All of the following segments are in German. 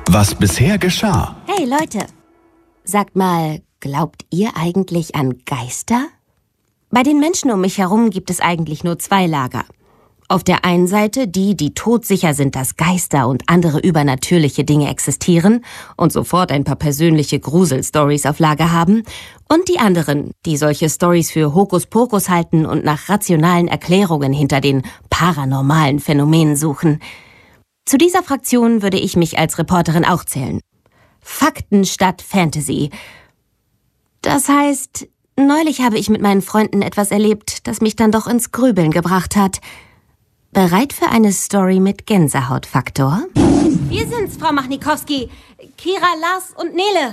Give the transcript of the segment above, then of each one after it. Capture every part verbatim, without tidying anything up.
Was bisher geschah. Hey Leute, sagt mal, glaubt ihr eigentlich an Geister? Bei den Menschen um mich herum gibt es eigentlich nur zwei Lager. Auf der einen Seite die, die todsicher sind, dass Geister und andere übernatürliche Dinge existieren und sofort ein paar persönliche Gruselstories auf Lager haben. Und die anderen, die solche Stories für Hokuspokus halten und nach rationalen Erklärungen hinter den paranormalen Phänomenen suchen. Zu dieser Fraktion würde ich mich als Reporterin auch zählen. Fakten statt Fantasy. Das heißt, neulich habe ich mit meinen Freunden etwas erlebt, das mich dann doch ins Grübeln gebracht hat. Bereit für eine Story mit Gänsehautfaktor? Wir sind's, Frau Machnikowski. Kira, Lars und Nele.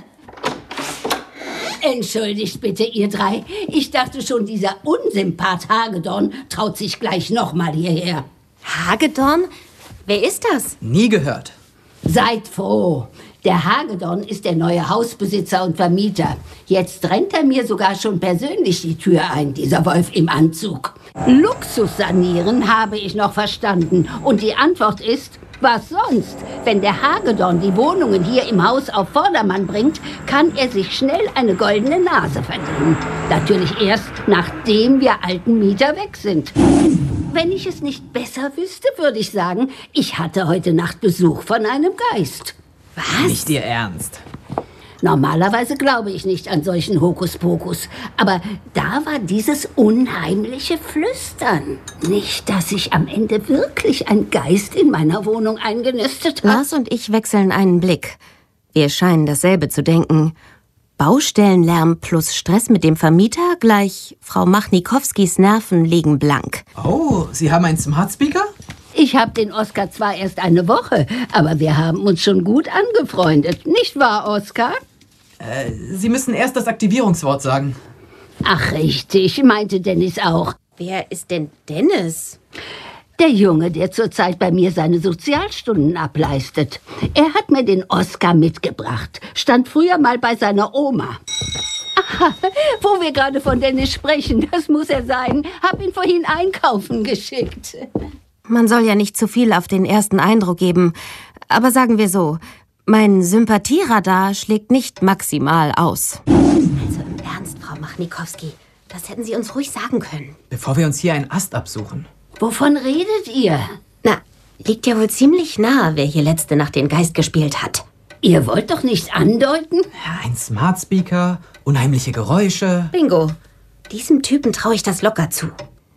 Entschuldigt bitte, ihr drei. Ich dachte schon, dieser Unsympath Hagedorn traut sich gleich nochmal hierher. Hagedorn? Wer ist das? Nie gehört. Seid froh. Der Hagedorn ist der neue Hausbesitzer und Vermieter. Jetzt rennt er mir sogar schon persönlich die Tür ein, dieser Wolf im Anzug. Luxus sanieren habe ich noch verstanden. Und die Antwort ist, was sonst? Wenn der Hagedorn die Wohnungen hier im Haus auf Vordermann bringt, kann er sich schnell eine goldene Nase verdienen. Natürlich erst, nachdem wir alten Mieter weg sind. Wenn ich es nicht besser wüsste, würde ich sagen, ich hatte heute Nacht Besuch von einem Geist. Was? Nicht Ihr Ernst. Normalerweise glaube ich nicht an solchen Hokuspokus. Aber da war dieses unheimliche Flüstern. Nicht, dass sich am Ende wirklich ein Geist in meiner Wohnung eingenistet hat. Lars und ich wechseln einen Blick. Wir scheinen dasselbe zu denken. Baustellenlärm plus Stress mit dem Vermieter gleich Frau Machnikowskis Nerven liegen blank. Oh, Sie haben einen Smart Speaker? Ich habe den Oskar zwar erst eine Woche, aber wir haben uns schon gut angefreundet. Nicht wahr, Oskar? Äh, Sie müssen erst das Aktivierungswort sagen. Ach, richtig, meinte Dennis auch. Wer ist denn Dennis? Der Junge, der zurzeit bei mir seine Sozialstunden ableistet. Er hat mir den Oskar mitgebracht. Stand früher mal bei seiner Oma. Aha, wo wir gerade von Dennis sprechen, das muss er sein. Hab ihn vorhin einkaufen geschickt. Man soll ja nicht zu viel auf den ersten Eindruck geben. Aber sagen wir so, mein Sympathieradar schlägt nicht maximal aus. Also im Ernst, Frau Machnikowski, das hätten Sie uns ruhig sagen können. Bevor wir uns hier einen Ast absuchen. Wovon redet ihr? Na, liegt ja wohl ziemlich nah, wer hier letzte Nacht den Geist gespielt hat. Ihr wollt doch nicht andeuten? Ja, ein Smart Speaker, unheimliche Geräusche. Bingo. Diesem Typen traue ich das locker zu.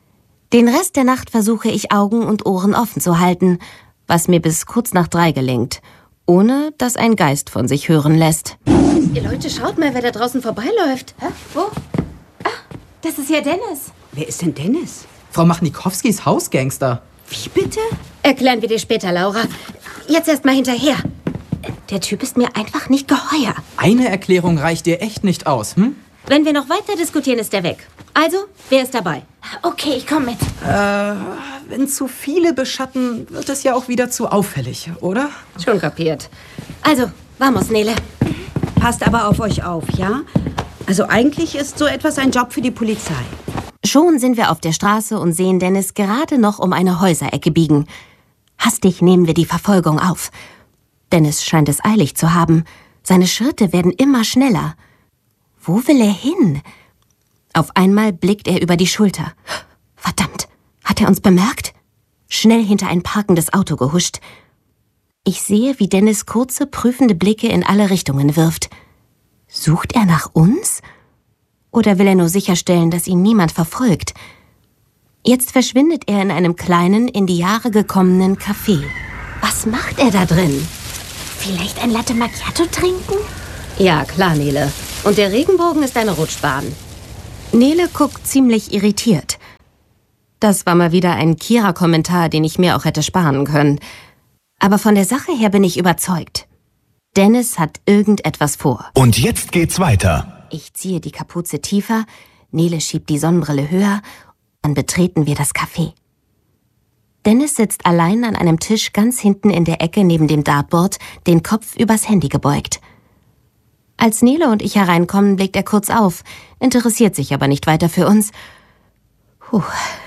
Den Rest der Nacht versuche ich, Augen und Ohren offen zu halten, was mir bis kurz nach drei gelingt, ohne dass ein Geist von sich hören lässt. Ihr Leute, schaut mal, wer da draußen vorbeiläuft. Hä? Wo? Ah, das ist ja Dennis. Wer ist denn Dennis? Frau Machnikowskis Hausgangster. Wie bitte? Erklären wir dir später, Laura. Jetzt erst mal hinterher. Der Typ ist mir einfach nicht geheuer. Eine Erklärung reicht dir echt nicht aus, hm? Wenn wir noch weiter diskutieren, ist er weg. Also, wer ist dabei? Okay, ich komme mit. Äh, wenn zu viele beschatten, wird es ja auch wieder zu auffällig, oder? Schon kapiert. Also, vamos, Nele. Passt aber auf euch auf, ja? Also eigentlich ist so etwas ein Job für die Polizei. Schon sind wir auf der Straße und sehen Dennis gerade noch um eine Häuserecke biegen. Hastig nehmen wir die Verfolgung auf. Dennis scheint es eilig zu haben. Seine Schritte werden immer schneller. Wo will er hin? Auf einmal blickt er über die Schulter. Verdammt, hat er uns bemerkt? Schnell hinter ein parkendes Auto gehuscht. Ich sehe, wie Dennis kurze, prüfende Blicke in alle Richtungen wirft. Sucht er nach uns? Oder will er nur sicherstellen, dass ihn niemand verfolgt? Jetzt verschwindet er in einem kleinen, in die Jahre gekommenen Café. Was macht er da drin? Vielleicht ein Latte Macchiato trinken? Ja, klar, Nele. Und der Regenbogen ist eine Rutschbahn. Nele guckt ziemlich irritiert. Das war mal wieder ein Kira-Kommentar, den ich mir auch hätte sparen können. Aber von der Sache her bin ich überzeugt. Dennis hat irgendetwas vor. Und jetzt geht's weiter. Ich ziehe die Kapuze tiefer, Nele schiebt die Sonnenbrille höher, dann betreten wir das Café. Dennis sitzt allein an einem Tisch ganz hinten in der Ecke neben dem Dartboard, den Kopf übers Handy gebeugt. Als Nele und ich hereinkommen, blickt er kurz auf, interessiert sich aber nicht weiter für uns. Puh.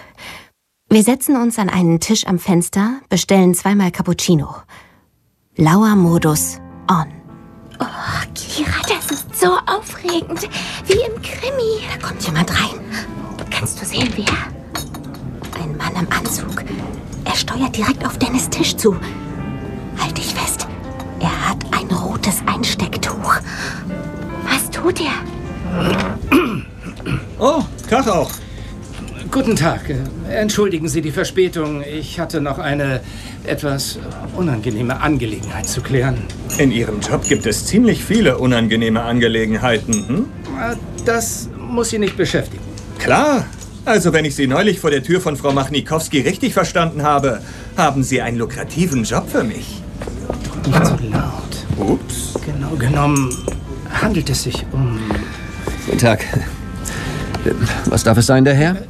Wir setzen uns an einen Tisch am Fenster, bestellen zweimal Cappuccino. Lauer Modus, on. Oh, Kira, das ist so aufregend. Wie im Krimi. Da kommt jemand rein. Kannst du sehen, wer? Ein Mann im Anzug. Er steuert direkt auf Dennis' Tisch zu. Halt dich fest. Er hat ein rotes Einstecktuch. Was tut er? Oh, Tag auch. Guten Tag. Entschuldigen Sie die Verspätung. Ich hatte noch eine etwas unangenehme Angelegenheit zu klären. In Ihrem Job gibt es ziemlich viele unangenehme Angelegenheiten, hm? Das muss Sie nicht beschäftigen. Klar. Also, wenn ich Sie neulich vor der Tür von Frau Machnikowski richtig verstanden habe, haben Sie einen lukrativen Job für mich. Nicht so laut. Ups. Genau genommen handelt es sich um... Guten Tag. Was darf es sein, der Herr?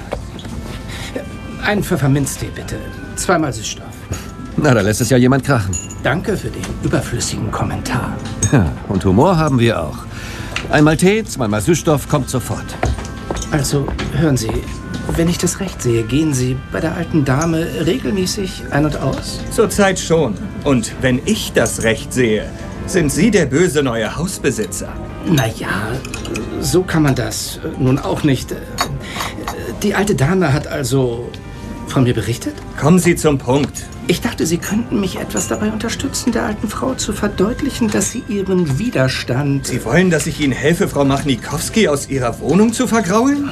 Ein Pfefferminztee, bitte. Zweimal Süßstoff. Na, da lässt es ja jemand krachen. Danke für den überflüssigen Kommentar. Ja, und Humor haben wir auch. Einmal Tee, zweimal Süßstoff, kommt sofort. Also, hören Sie, wenn ich das recht sehe, gehen Sie bei der alten Dame regelmäßig ein- und aus? Zurzeit schon. Und wenn ich das recht sehe, sind Sie der böse neue Hausbesitzer. Naja, so kann man das nun auch nicht. Die alte Dame hat also von mir berichtet? Kommen Sie zum Punkt. Ich dachte, Sie könnten mich etwas dabei unterstützen, der alten Frau zu verdeutlichen, dass sie ihren Widerstand... Sie wollen, dass ich Ihnen helfe, Frau Machnikowski aus ihrer Wohnung zu vergraulen?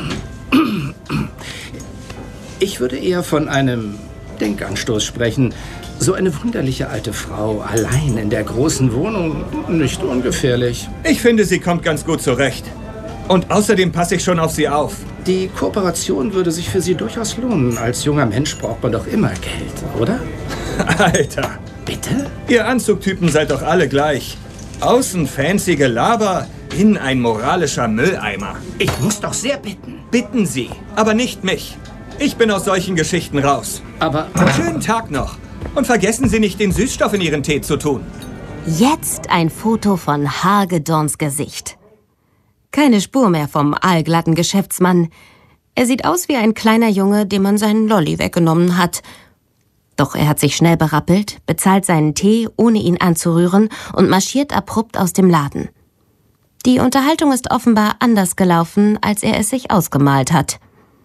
Ich würde eher von einem Denkanstoß sprechen. So eine wunderliche alte Frau, allein in der großen Wohnung, nicht ungefährlich. Ich finde, sie kommt ganz gut zurecht. Und außerdem passe ich schon auf sie auf. Die Kooperation würde sich für Sie durchaus lohnen. Als junger Mensch braucht man doch immer Geld, oder? Alter. Bitte? Ihr Anzugtypen seid doch alle gleich. Außen fancy Gelaber, innen ein moralischer Mülleimer. Ich muss doch sehr bitten. Bitten Sie, aber nicht mich. Ich bin aus solchen Geschichten raus. Aber... Schönen Tag noch. Und vergessen Sie nicht, den Süßstoff in Ihren Tee zu tun. Jetzt ein Foto von Hagedorns Gesicht. Keine Spur mehr vom aalglatten Geschäftsmann. Er sieht aus wie ein kleiner Junge, dem man seinen Lolli weggenommen hat. Doch er hat sich schnell berappelt, bezahlt seinen Tee, ohne ihn anzurühren, und marschiert abrupt aus dem Laden. Die Unterhaltung ist offenbar anders gelaufen, als er es sich ausgemalt hat.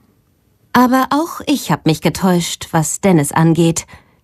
Aber auch ich habe mich getäuscht, was Dennis angeht.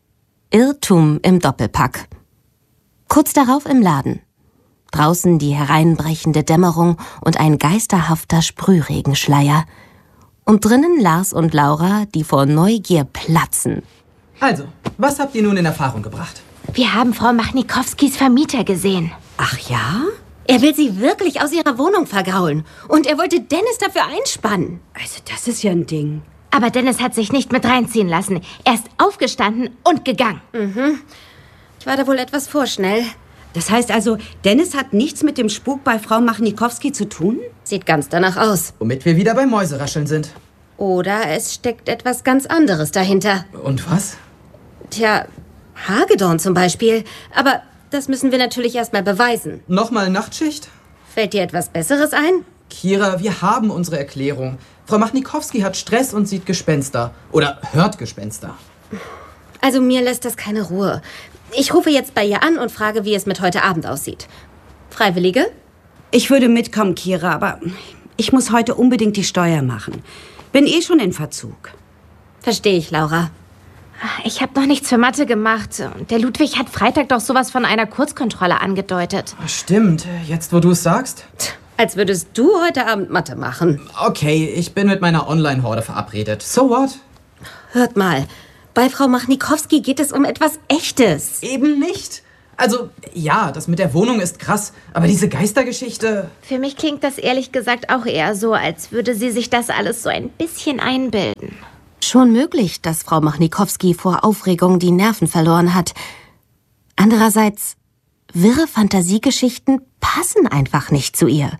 Irrtum im Doppelpack. Kurz darauf im Laden. Draußen die hereinbrechende Dämmerung und ein geisterhafter Sprühregenschleier. Und drinnen Lars und Laura, die vor Neugier platzen. Also, was habt ihr nun in Erfahrung gebracht? Wir haben Frau Machnikowskis Vermieter gesehen. Ach ja? Er will sie wirklich aus ihrer Wohnung vergraulen. Und er wollte Dennis dafür einspannen. Also das ist ja ein Ding. Aber Dennis hat sich nicht mit reinziehen lassen. Er ist aufgestanden und gegangen. Mhm. Ich war da wohl etwas vorschnell. Das heißt also, Dennis hat nichts mit dem Spuk bei Frau Machnikowski zu tun? Sieht ganz danach aus. Womit wir wieder bei Mäuserascheln sind. Oder es steckt etwas ganz anderes dahinter. Und was? Tja, Hagedorn zum Beispiel. Aber das müssen wir natürlich erstmal beweisen. Nochmal Nachtschicht? Fällt dir etwas Besseres ein? Kira, wir haben unsere Erklärung. Frau Machnikowski hat Stress und sieht Gespenster. Oder hört Gespenster. Also mir lässt das keine Ruhe. Ich rufe jetzt bei ihr an und frage, wie es mit heute Abend aussieht. Freiwillige? Ich würde mitkommen, Kira, aber ich muss heute unbedingt die Steuer machen. Bin eh schon in Verzug. Verstehe ich, Laura. Ich habe noch nichts für Mathe gemacht. Der Ludwig hat Freitag doch sowas von einer Kurzkontrolle angedeutet. Stimmt, jetzt wo du es sagst. Als würdest du heute Abend Mathe machen. Okay, ich bin mit meiner Online-Horde verabredet. So what? Hört mal, bei Frau Machnikowski geht es um etwas Echtes. Eben nicht. Also, ja, das mit der Wohnung ist krass, aber diese Geistergeschichte... Für mich klingt das ehrlich gesagt auch eher so, als würde sie sich das alles so ein bisschen einbilden. Schon möglich, dass Frau Machnikowski vor Aufregung die Nerven verloren hat. Andererseits, wirre Fantasiegeschichten passen einfach nicht zu ihr.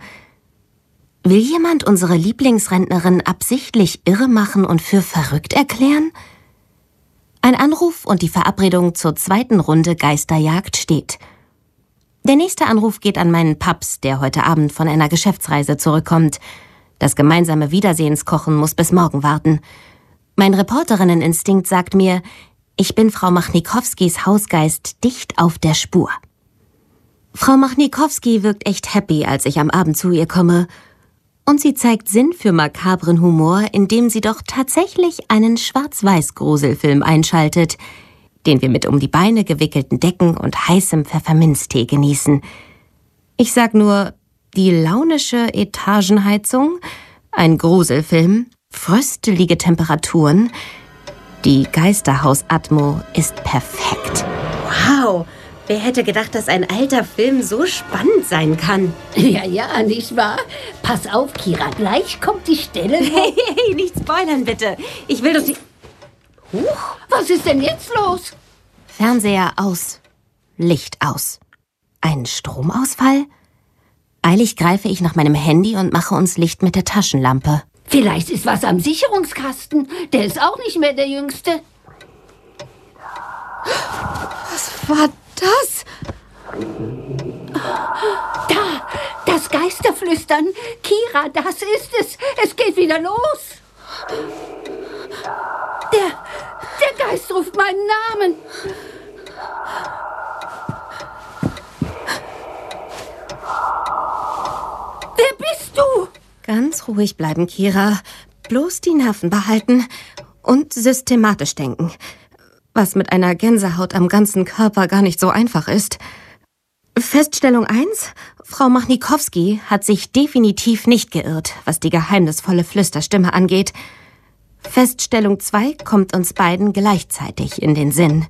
Will jemand unsere Lieblingsrentnerin absichtlich irre machen und für verrückt erklären? Ein Anruf und die Verabredung zur zweiten Runde Geisterjagd steht. Der nächste Anruf geht an meinen Paps, der heute Abend von einer Geschäftsreise zurückkommt. Das gemeinsame Wiedersehenskochen muss bis morgen warten. Mein Reporterinneninstinkt sagt mir, ich bin Frau Machnikowskis Hausgeist dicht auf der Spur. Frau Machnikowski wirkt echt happy, als ich am Abend zu ihr komme. Und sie zeigt Sinn für makabren Humor, indem sie doch tatsächlich einen Schwarz-Weiß-Gruselfilm einschaltet, den wir mit um die Beine gewickelten Decken und heißem Pfefferminztee genießen. Ich sag nur, die launische Etagenheizung, ein Gruselfilm, fröstelige Temperaturen, die Geisterhaus-Atmo ist perfekt. Wow! Wer hätte gedacht, dass ein alter Film so spannend sein kann? Ja, ja, nicht wahr? Pass auf, Kira, gleich kommt die Stelle. Hey, hey, nicht spoilern, bitte. Ich will doch die... Huch, was ist denn jetzt los? Fernseher aus, Licht aus. Ein Stromausfall? Eilig greife ich nach meinem Handy und mache uns Licht mit der Taschenlampe. Vielleicht ist was am Sicherungskasten. Der ist auch nicht mehr der Jüngste. Was war das? Da, das Geisterflüstern. Kira, das ist es. Es geht wieder los. Der, der Geist ruft meinen Namen. Wer bist du? Ganz ruhig bleiben, Kira. Bloß die Nerven behalten und systematisch denken. Was mit einer Gänsehaut am ganzen Körper gar nicht so einfach ist. Feststellung eins. Frau Machnikowski hat sich definitiv nicht geirrt, was die geheimnisvolle Flüsterstimme angeht. Feststellung zwei kommt uns beiden gleichzeitig in den Sinn.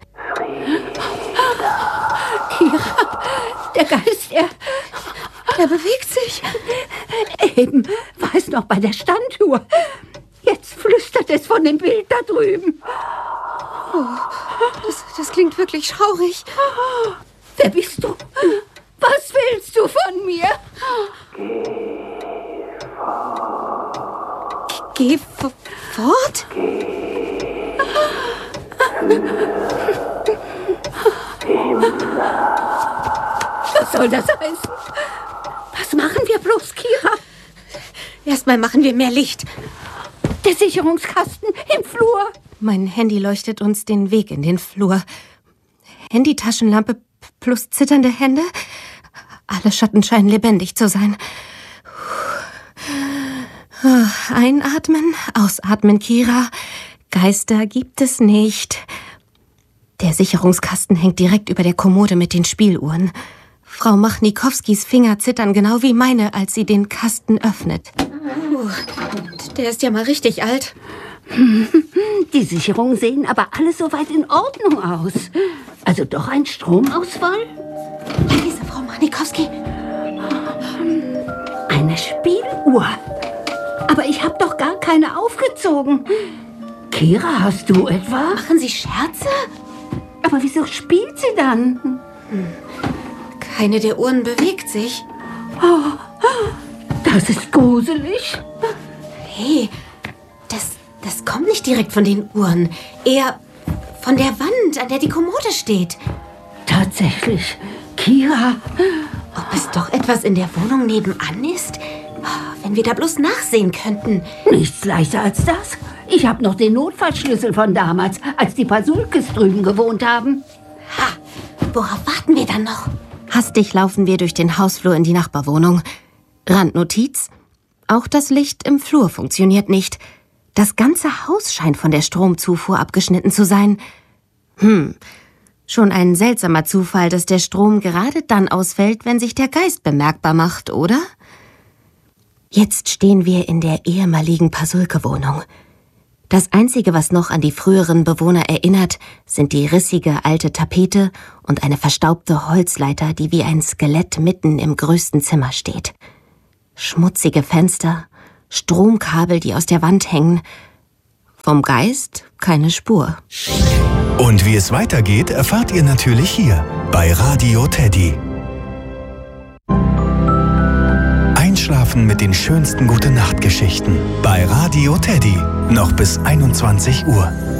Kira, der Geist, er... Er bewegt sich. Eben, war es noch bei der Standuhr. Jetzt flüstert es von dem Bild da drüben. Oh, das, das klingt wirklich schaurig. Wer bist du? Was willst du von mir? Geh f- fort? Was soll das heißen? Was machen wir bloß, Kira? Erstmal machen wir mehr Licht. Der Sicherungskasten im Flur. Mein Handy leuchtet uns den Weg in den Flur. Handytaschenlampe plus zitternde Hände. Alle Schatten scheinen lebendig zu sein. Einatmen, ausatmen, Kira. Geister gibt es nicht. Der Sicherungskasten hängt direkt über der Kommode mit den Spieluhren. Frau Machnikowskis Finger zittern genau wie meine, als sie den Kasten öffnet. Puh, der ist ja mal richtig alt. Die Sicherungen sehen aber alle soweit in Ordnung aus. Also doch ein Stromausfall? Leise, Frau Machnikowski. Eine Spieluhr. Aber ich habe doch gar keine aufgezogen. Kira, hast du etwa? Machen Sie Scherze? Aber wieso spielt sie dann? Keine der Uhren bewegt sich. Oh, das ist gruselig. Hey, das, das kommt nicht direkt von den Uhren. Eher von der Wand, an der die Kommode steht. Tatsächlich. Kira. Ob es doch etwas in der Wohnung nebenan ist? Wenn wir da bloß nachsehen könnten. Nichts leichter als das. Ich habe noch den Notfallschlüssel von damals, als die Pasulkes drüben gewohnt haben. Ha, worauf warten wir dann noch? Hastig laufen wir durch den Hausflur in die Nachbarwohnung. Randnotiz: Auch das Licht im Flur funktioniert nicht. Das ganze Haus scheint von der Stromzufuhr abgeschnitten zu sein. Hm, schon ein seltsamer Zufall, dass der Strom gerade dann ausfällt, wenn sich der Geist bemerkbar macht, oder? Jetzt stehen wir in der ehemaligen Pasulke-Wohnung. Das Einzige, was noch an die früheren Bewohner erinnert, sind die rissige alte Tapete und eine verstaubte Holzleiter, die wie ein Skelett mitten im größten Zimmer steht. Schmutzige Fenster, Stromkabel, die aus der Wand hängen. Vom Geist keine Spur. Und wie es weitergeht, erfahrt ihr natürlich hier bei Radio Teddy. Einschlafen mit den schönsten Gute-Nacht-Geschichten bei Radio Teddy. Noch bis einundzwanzig Uhr.